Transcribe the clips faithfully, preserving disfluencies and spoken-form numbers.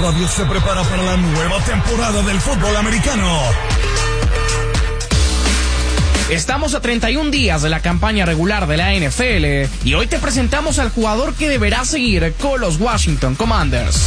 Radio se prepara para la nueva temporada del fútbol americano. Estamos a treinta y un días de la campaña regular de la N F L y hoy te presentamos al jugador que deberá seguir con los Washington Commanders.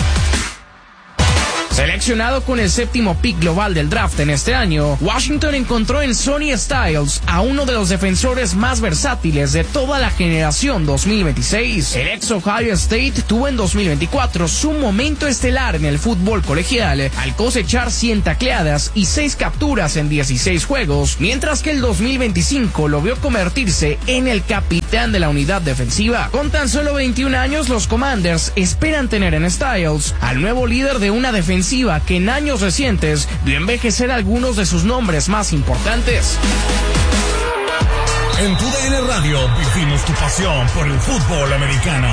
Seleccionado con el séptimo pick global del draft en este año, Washington encontró en Sonny Styles a uno de los defensores más versátiles de toda la generación dos mil veintiséis. El ex Ohio State tuvo en dos mil veinticuatro su momento estelar en el fútbol colegial al cosechar cien tacleadas y seis capturas en dieciséis juegos, mientras que el dos mil veinticinco lo vio convertirse en el capitán de la unidad defensiva. Con tan solo veintiún años, los Commanders esperan tener en Styles al nuevo líder de una defensiva que en años recientes vio envejecer algunos de sus nombres más importantes. En tu D N Radio vivimos tu pasión por el fútbol americano.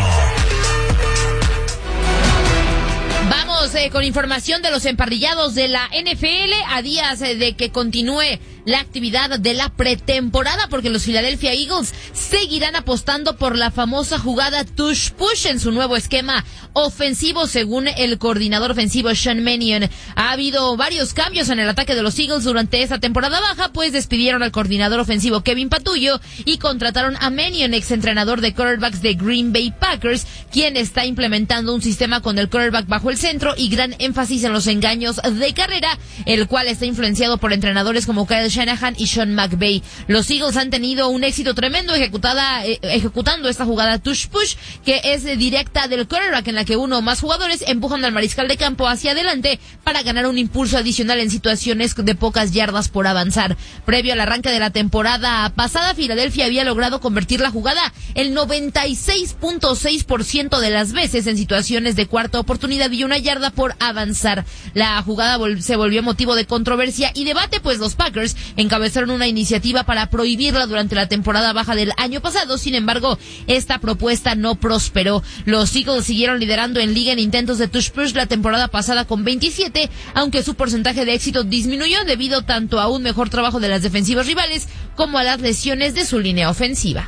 Vamos eh, con información de los emparrillados de la N F L a días eh, de que continúe la actividad de la pretemporada, porque los Philadelphia Eagles seguirán apostando por la famosa jugada tush push en su nuevo esquema ofensivo, según el coordinador ofensivo Sean Mannion. Ha habido varios cambios en el ataque de los Eagles durante esta temporada baja, pues despidieron al coordinador ofensivo Kevin Patullo y contrataron a Mannion, exentrenador de quarterbacks de Green Bay Packers, quien está implementando un sistema con el quarterback bajo el centro y gran énfasis en los engaños de carrera, el cual está influenciado por entrenadores como Kyle Shanahan y Sean McVay. Los Eagles han tenido un éxito tremendo ejecutada, eh, ejecutando esta jugada tush push, que es eh, directa del quarterback, en la que uno o más jugadores empujan al mariscal de campo hacia adelante para ganar un impulso adicional en situaciones de pocas yardas por avanzar. Previo al arranque de la temporada pasada, Filadelfia había logrado convertir la jugada el noventa y seis punto seis por ciento de las veces en situaciones de cuarta oportunidad y una yarda por avanzar. La jugada vol- se volvió motivo de controversia y debate, pues los Packers encabezaron una iniciativa para prohibirla durante la temporada baja del año pasado. Sin embargo, esta propuesta no prosperó. Los Eagles siguieron liderando en liga en intentos de tush push la temporada pasada con veintisiete, aunque su porcentaje de éxito disminuyó debido tanto a un mejor trabajo de las defensivas rivales como a las lesiones de su línea ofensiva.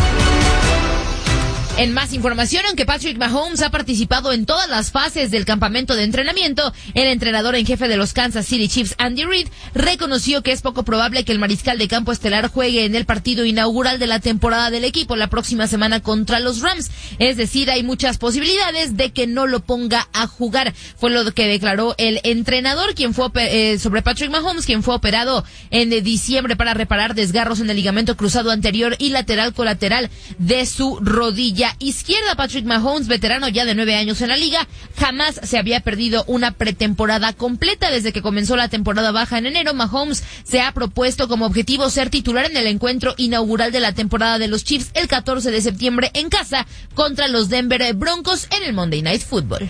En más información, aunque Patrick Mahomes ha participado en todas las fases del campamento de entrenamiento, el entrenador en jefe de los Kansas City Chiefs, Andy Reid, reconoció que es poco probable que el mariscal de campo estelar juegue en el partido inaugural de la temporada del equipo la próxima semana contra los Rams. Es decir, hay muchas posibilidades de que no lo ponga a jugar. Fue lo que declaró el entrenador, quien fue eh, sobre Patrick Mahomes, quien fue operado en diciembre para reparar desgarros en el ligamento cruzado anterior y lateral colateral de su rodilla izquierda. Patrick Mahomes, veterano ya de nueve años en la liga, jamás se había perdido una pretemporada completa. Desde que comenzó la temporada baja en enero, Mahomes se ha propuesto como objetivo ser titular en el encuentro inaugural de la temporada de los Chiefs el catorce de septiembre en casa contra los Denver Broncos en el Monday Night Football.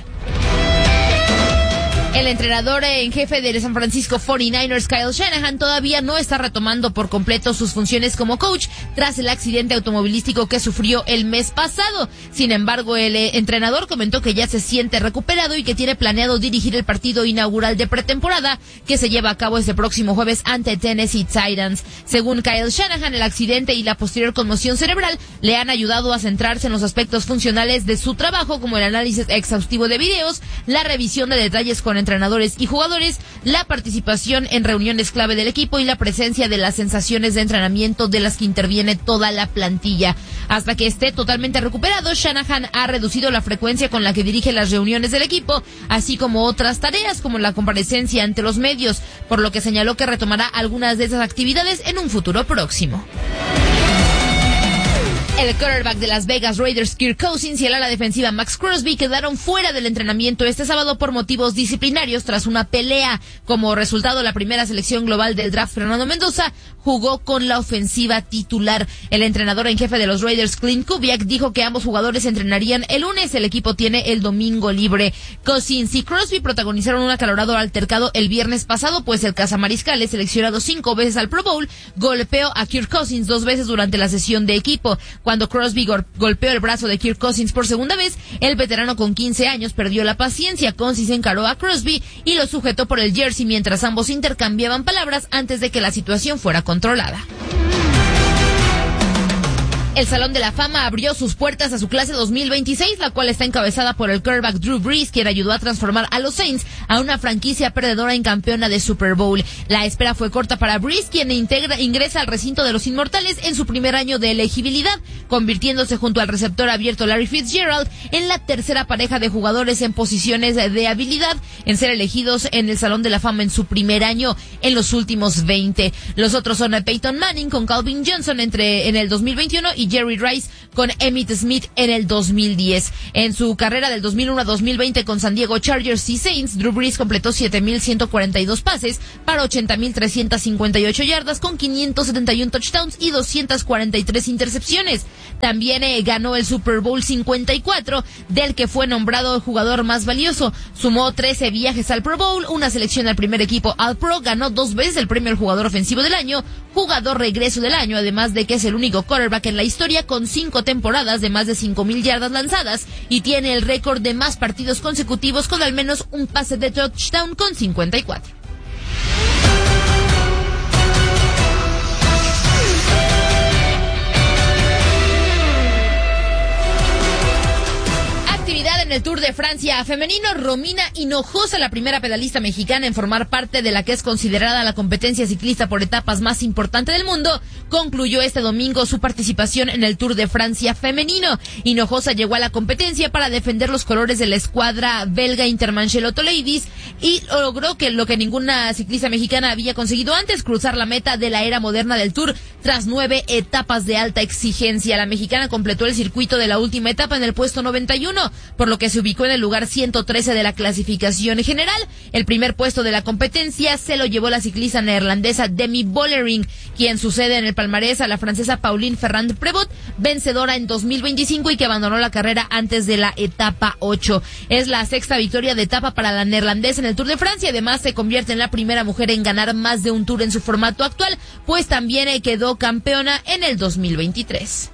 El entrenador en jefe de San Francisco cuarenta y nueve ers, Kyle Shanahan, todavía no está retomando por completo sus funciones como coach tras el accidente automovilístico que sufrió el mes pasado. Sin embargo, el eh, entrenador comentó que ya se siente recuperado y que tiene planeado dirigir el partido inaugural de pretemporada que se lleva a cabo este próximo jueves ante Tennessee Titans. Según Kyle Shanahan, el accidente y la posterior conmoción cerebral le han ayudado a centrarse en los aspectos funcionales de su trabajo, como el análisis exhaustivo de videos, la revisión de detalles con entrenadores y jugadores, la participación en reuniones clave del equipo y la presencia de las sensaciones de entrenamiento de las que interviene toda la plantilla. Hasta que esté totalmente recuperado, Shanahan ha reducido la frecuencia con la que dirige las reuniones del equipo, así como otras tareas como la comparecencia ante los medios, por lo que señaló que retomará algunas de esas actividades en un futuro próximo. El quarterback de Las Vegas Raiders, Kirk Cousins, y el ala defensiva Max Crosby quedaron fuera del entrenamiento este sábado por motivos disciplinarios tras una pelea. Como resultado, la primera selección global del draft, Fernando Mendoza, jugó con la ofensiva titular. El entrenador en jefe de los Raiders, Clint Kubiak, dijo que ambos jugadores entrenarían el lunes. El equipo tiene el domingo libre. Cousins y Crosby protagonizaron un acalorado altercado el viernes pasado, pues el cazamariscales, seleccionado cinco veces al Pro Bowl, golpeó a Kirk Cousins dos veces durante la sesión de equipo. Cuando Crosby gol- golpeó el brazo de Kirk Cousins por segunda vez, el veterano con quince años perdió la paciencia. Cousins encaró a Crosby y lo sujetó por el jersey mientras ambos intercambiaban palabras antes de que la situación fuera controlada. El Salón de la Fama abrió sus puertas a su clase dos mil veintiséis, la cual está encabezada por el quarterback Drew Brees, quien ayudó a transformar a los Saints a una franquicia perdedora en campeona de Super Bowl. La espera fue corta para Brees, quien integra, ingresa al recinto de los Inmortales en su primer año de elegibilidad, convirtiéndose junto al receptor abierto Larry Fitzgerald en la tercera pareja de jugadores en posiciones de habilidad en ser elegidos en el Salón de la Fama en su primer año en los últimos veinte. Los otros son Peyton Manning con Calvin Johnson entre en el dos mil veintiuno y Jerry Rice con Emmitt Smith en el dos mil diez. En su carrera del dos mil uno a dos mil veinte con San Diego Chargers y Saints, Drew Brees completó siete mil ciento cuarenta y dos pases para ochenta mil trescientas cincuenta y ocho yardas con quinientos setenta y uno touchdowns y doscientas cuarenta y tres intercepciones. También eh, ganó el Super Bowl cincuenta y cuatro, del que fue nombrado el jugador más valioso. Sumó trece viajes al Pro Bowl, una selección al primer equipo All-Pro, ganó dos veces el premio al jugador ofensivo del año, jugador regreso del año, además de que es el único quarterback en la historia con cinco temporadas de más de cinco mil yardas lanzadas y tiene el récord de más partidos consecutivos con al menos un pase de touchdown con cincuenta y cuatro. En el Tour de Francia femenino, Romina Hinojosa, la primera pedalista mexicana en formar parte de la que es considerada la competencia ciclista por etapas más importante del mundo, concluyó este domingo su participación en el Tour de Francia femenino. Hinojosa llegó a la competencia para defender los colores de la escuadra belga Intermarché Lotto Ladies y logró que lo que ninguna ciclista mexicana había conseguido antes, cruzar la meta de la era moderna del Tour tras nueve etapas de alta exigencia. La mexicana completó el circuito de la última etapa en el puesto noventa y uno, por lo que se ubicó en el lugar ciento trece de la clasificación general. El primer puesto de la competencia se lo llevó la ciclista neerlandesa Demi Vollering, quien sucede en el palmarés a la francesa Pauline Ferrand-Prévot, vencedora en dos mil veinticinco y que abandonó la carrera antes de la etapa ocho. Es la sexta victoria de etapa para la neerlandesa en el Tour de Francia. Además, se convierte en la primera mujer en ganar más de un Tour en su formato actual, pues también quedó campeona en el dos mil veintitrés.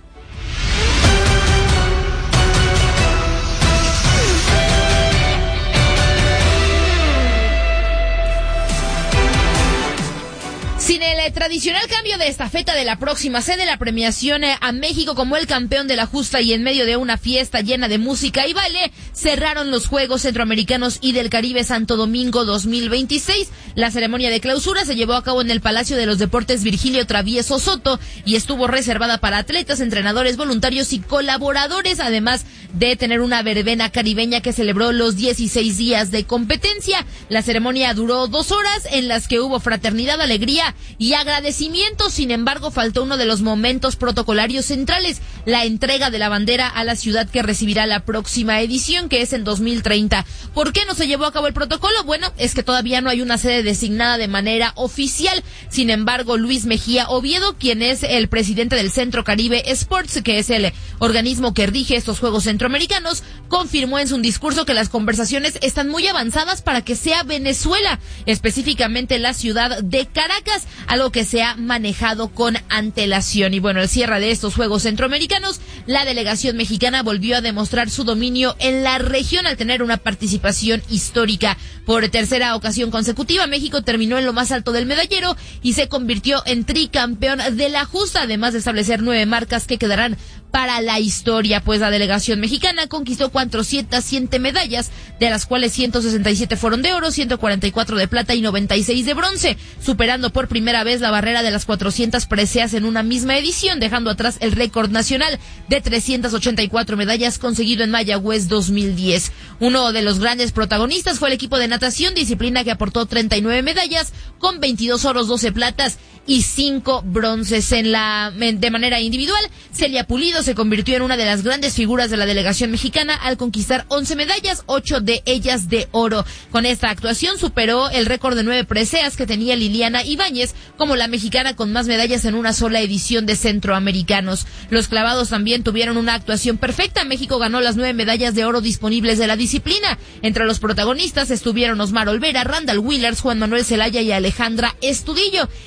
Sin el tradicional cambio de estafeta de la próxima sede, la premiación a México como el campeón de la justa y en medio de una fiesta llena de música y baile, cerraron los Juegos Centroamericanos y del Caribe Santo Domingo dos mil veintiséis. La ceremonia de clausura se llevó a cabo en el Palacio de los Deportes Virgilio Travieso Soto y estuvo reservada para atletas, entrenadores, voluntarios y colaboradores, además de tener una verbena caribeña que celebró los dieciséis días de competencia. La ceremonia duró dos horas en las que hubo fraternidad, alegría y agradecimiento. Sin embargo, faltó uno de los momentos protocolarios centrales, la entrega de la bandera a la ciudad que recibirá la próxima edición, que es en dos mil treinta. ¿Por qué no se llevó a cabo el protocolo? Bueno, es que todavía no hay una sede designada de manera oficial. Sin embargo, Luis Mejía Oviedo, quien es el presidente del Centro Caribe Sports, que es el organismo que rige estos Juegos Centroamericanos, confirmó en su discurso que las conversaciones están muy avanzadas para que sea Venezuela, específicamente la ciudad de Caracas, algo que se ha manejado con antelación. Y bueno, al cierre de estos Juegos Centroamericanos, la delegación mexicana volvió a demostrar su dominio en la región al tener una participación histórica. Por tercera ocasión consecutiva, México terminó en lo más alto del medallero y se convirtió en tricampeón de la justa, además de establecer nueve marcas que quedarán para la historia, pues la delegación mexicana conquistó cuatrocientas siete medallas, de las cuales ciento sesenta y siete fueron de oro, ciento cuarenta y cuatro de plata y noventa y seis de bronce, superando por primera vez la barrera de las cuatrocientas preseas en una misma edición, dejando atrás el récord nacional de trescientas ochenta y cuatro medallas conseguido en Mayagüez dos mil diez. Uno de los grandes protagonistas fue el equipo de natación, disciplina que aportó treinta y nueve medallas, con veintidós oros, doce platas y cinco bronces. En la de manera individual, Celia Pulido se convirtió en una de las grandes figuras de la delegación mexicana al conquistar once medallas, ocho de ellas de oro. Con esta actuación superó el récord de nueve preseas que tenía Liliana Ibáñez como la mexicana con más medallas en una sola edición de Centroamericanos. Los clavados también tuvieron una actuación perfecta. México ganó las nueve medallas de oro disponibles de la disciplina. Entre los protagonistas estuvieron Osmar Olvera, Randall Willers, Juan Manuel Zelaya y Alejandra Estudillo. En el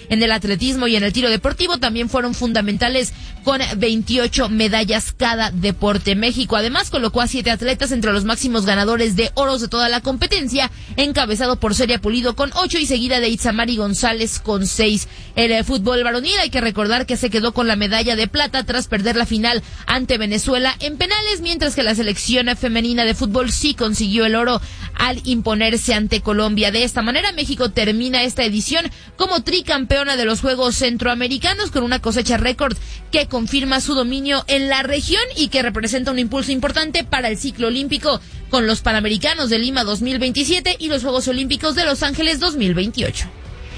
atletismo y en el tiro deportivo también fueron fundamentales con veintiocho medallas cada deporte. México además colocó a siete atletas entre los máximos ganadores de oros de toda la competencia, encabezado por Celia Pulido con ocho y seguida de Itzamari González con seis. El eh, fútbol varonil, hay que recordar que se quedó con la medalla de plata tras perder la final ante Venezuela en penales, mientras que la selección femenina de fútbol sí consiguió el oro al imponerse ante Colombia. De esta manera, México termina esta edición como tricampeona de los Juegos Centroamericanos con una cosecha récord que confirma su dominio en la región y que representa un impulso importante para el ciclo olímpico con los Panamericanos de Lima dos mil veintisiete y los Juegos Olímpicos de Los Ángeles dos mil veintiocho.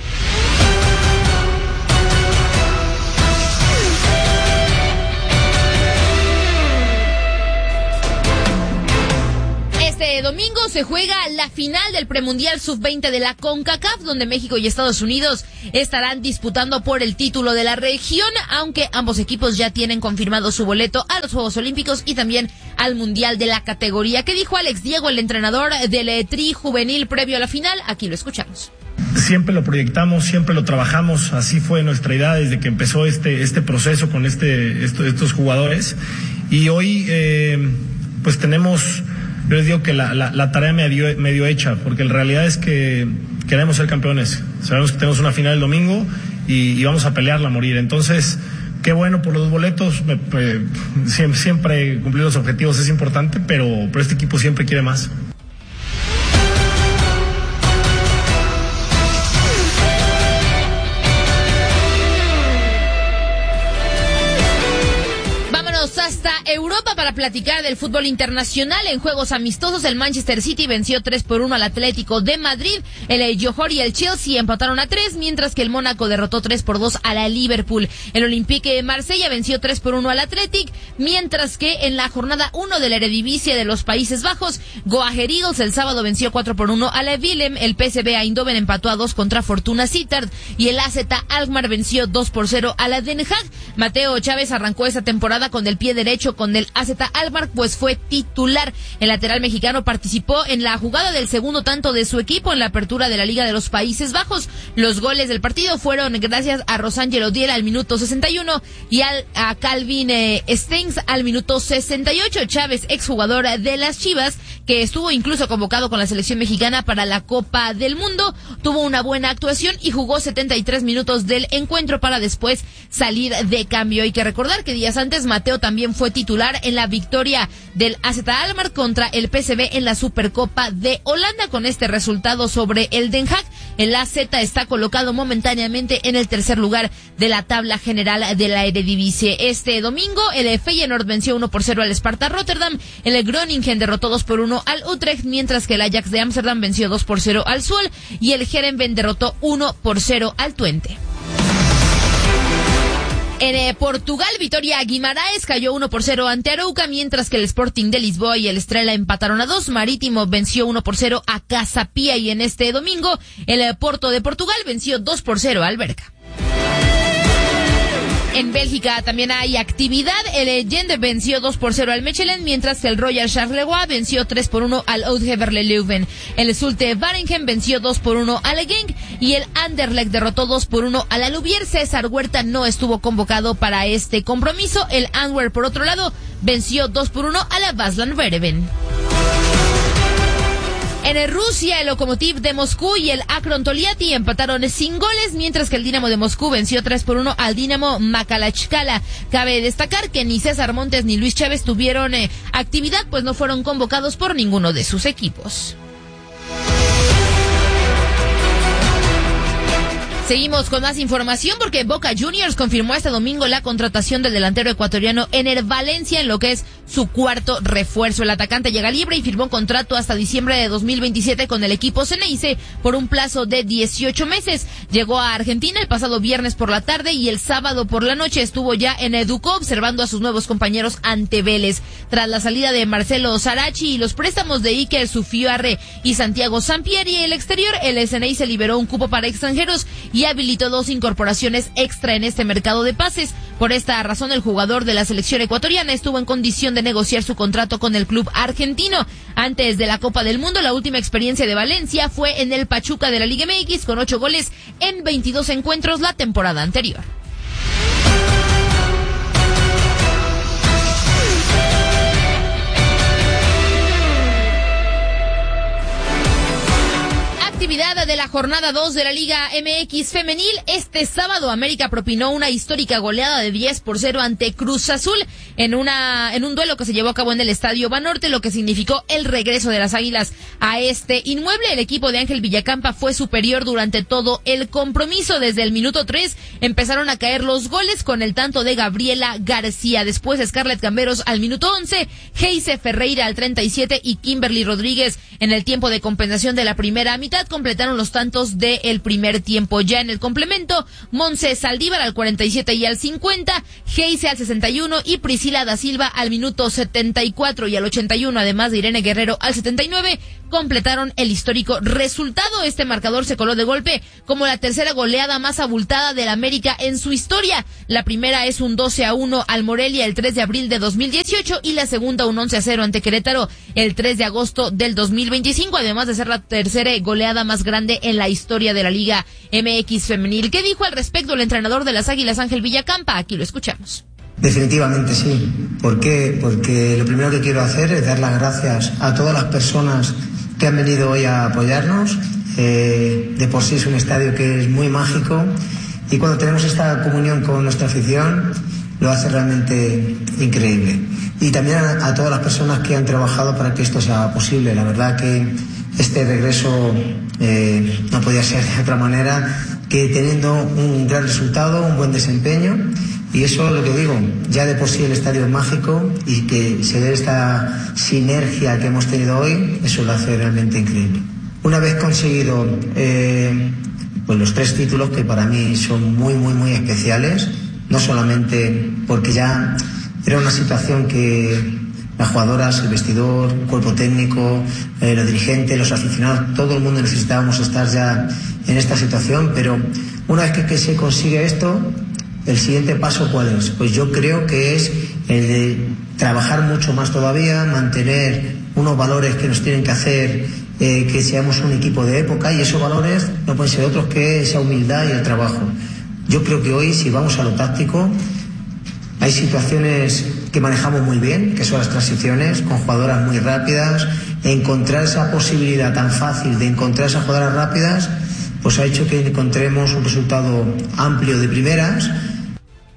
Este domingo se juega la final del premundial sub veinte de la CONCACAF, donde México y Estados Unidos estarán disputando por el título de la región, aunque ambos equipos ya tienen confirmado su boleto a los Juegos Olímpicos y también al Mundial de la categoría. ¿Qué dijo Alex Diego, el entrenador del Tri Juvenil previo a la final? Aquí lo escuchamos. Siempre lo proyectamos, siempre lo trabajamos, así fue nuestra idea desde que empezó este este proceso con este estos, estos jugadores, y hoy eh, pues tenemos, yo les digo que la, la, la tarea medio, medio hecha, porque la realidad es que queremos ser campeones. Sabemos que tenemos una final el domingo y, y vamos a pelearla a morir. Entonces, qué bueno por los dos boletos. Me, eh, siempre, siempre cumplir los objetivos es importante, pero, pero este equipo siempre quiere más. Hasta Europa para platicar del fútbol internacional. En juegos amistosos, el Manchester City venció tres por uno al Atlético de Madrid. El Johor y el Chelsea empataron a tres, mientras que el Mónaco derrotó tres por dos a la Liverpool. El Olympique de Marsella venció tres por uno al Athletic, mientras que en la jornada uno de la Eredivisie de los Países Bajos, Go Ahead Eagles el sábado venció cuatro por uno a la Willem. El P S V Eindhoven empató a dos contra Fortuna Sittard y el A Z Alkmaar venció dos por cero a la Den Haag. Mateo Chávez arrancó esta temporada con el pie derecho con el A Z Alkmaar, pues fue titular. El lateral mexicano participó en la jugada del segundo tanto de su equipo en la apertura de la Liga de los Países Bajos. Los goles del partido fueron gracias a Rosángelo Diel al minuto sesenta y uno y al, a Calvin eh, Stengs al minuto sesenta y ocho. Chávez, exjugador de las Chivas, que estuvo incluso convocado con la selección mexicana para la Copa del Mundo, tuvo una buena actuación y jugó setenta y tres minutos del encuentro para después salir de cambio. Hay que recordar que días antes Mateo también fue titular en la victoria del A Z Alkmaar contra el P S V en la Supercopa de Holanda. Con este resultado sobre el Den Haag, el A Z está colocado momentáneamente en el tercer lugar de la tabla general de la Eredivisie. Este domingo el Feyenoord venció uno por cero al Sparta Rotterdam, el Groningen derrotó dos por uno al Utrecht, mientras que el Ajax de Ámsterdam venció dos por cero al Zwolle y el Heerenveen derrotó uno por cero al Twente. En eh, Portugal, Vitória Guimarães cayó uno por cero ante Arouca, mientras que el Sporting de Lisboa y el Estrela empataron a dos. Marítimo venció uno por cero a Casa Pia y en este domingo el eh, Porto de Portugal venció dos por cero a Alberca. En Bélgica también hay actividad. El Gent venció dos por cero al Mechelen, mientras que el Royal Charleroi venció tres por uno al Oud-Heverle Leuven. El Zulte Waregem venció dos por uno al Genk y el Anderlecht derrotó dos por uno al Alubier. César Huerta no estuvo convocado para este compromiso. El Antwerp, por otro lado, venció dos por uno a la Vaslui Vereven. En Rusia, el Lokomotiv de Moscú y el Akron Toliati empataron sin goles, mientras que el Dinamo de Moscú venció tres por uno al Dinamo Makalachkala. Cabe destacar que ni César Montes ni Luis Chávez tuvieron eh, actividad, pues no fueron convocados por ninguno de sus equipos. Seguimos con más información porque Boca Juniors confirmó este domingo la contratación del delantero ecuatoriano Ener Valencia en lo que es su cuarto refuerzo. El atacante llega libre y firmó contrato hasta diciembre de dos mil veintisiete con el equipo Ceneice por un plazo de dieciocho meses. Llegó a Argentina el pasado viernes por la tarde y el sábado por la noche estuvo ya en Educó observando a sus nuevos compañeros ante Vélez. Tras la salida de Marcelo Sarachi y los préstamos de Iker Sufiarre y Santiago Sampieri, el exterior, el Ceneice liberó un cupo para extranjeros y habilitó dos incorporaciones extra en este mercado de pases. Por esta razón, el jugador de la selección ecuatoriana estuvo en condición de negociar su contrato con el club argentino. Antes de la Copa del Mundo, la última experiencia de Valencia fue en el Pachuca de la Liga M X con ocho goles en veintidós encuentros la temporada anterior. Actividad de la jornada dos de la Liga M X femenil. Este sábado América propinó una histórica goleada de diez por cero ante Cruz Azul en una en un duelo que se llevó a cabo en el Estadio Banorte, lo que significó el regreso de las Águilas a este inmueble. El equipo de Ángel Villacampa fue superior durante todo el compromiso. Desde el minuto tres empezaron a caer los goles con el tanto de Gabriela García. Después Scarlett Camberos al minuto once, Geise Ferreira al treinta y siete y Kimberly Rodríguez en el tiempo de compensación de la primera mitad completaron los tantos del primer tiempo. Ya en el complemento, Monse Saldívar al cuarenta y siete y al cincuenta, Geise al sesenta y uno y Priscila da Silva al minuto setenta y cuatro y al ochenta y uno, además de Irene Guerrero al setenta y nueve, completaron el histórico resultado. Este marcador se coló de golpe como la tercera goleada más abultada del América en su historia. La primera es un doce a uno al Morelia el tres de abril de dos mil dieciocho y la segunda un once a cero ante Querétaro el tres de agosto del dos mil veinticinco, además de ser la tercera goleada más grande en la historia de la Liga M X femenil. ¿Qué dijo al respecto el entrenador de las Águilas, Ángel Villacampa? Aquí lo escuchamos. Definitivamente sí. ¿Por qué? Porque lo primero que quiero hacer es dar las gracias a todas las personas que han venido hoy a apoyarnos. Eh, de por sí es un estadio que es muy mágico y cuando tenemos esta comunión con nuestra afición lo hace realmente increíble. Y también a, a todas las personas que han trabajado para que esto sea posible. La verdad que este regreso eh, no podía ser de otra manera que teniendo un gran resultado, un buen desempeño. Y eso es lo que digo, ya de por sí el estadio es mágico y que se dé esta sinergia que hemos tenido hoy, eso lo hace realmente increíble. Una vez conseguido eh, pues los tres títulos que para mí son muy, muy, muy especiales, no solamente porque ya era una situación que las jugadoras, el vestidor, el cuerpo técnico, eh, los dirigentes, los aficionados, todo el mundo necesitábamos estar ya en esta situación, pero una vez que, que se consigue esto, el siguiente paso ¿cuál es? Pues yo creo que es el de trabajar mucho más todavía, mantener unos valores que nos tienen que hacer eh, que seamos un equipo de época, y esos valores no pueden ser otros que esa humildad y el trabajo. Yo creo que hoy, si vamos a lo táctico, hay situaciones que manejamos muy bien, que son las transiciones, con jugadoras muy rápidas. Encontrar esa posibilidad tan fácil de encontrar esas jugadoras rápidas, pues ha hecho que encontremos un resultado amplio de primeras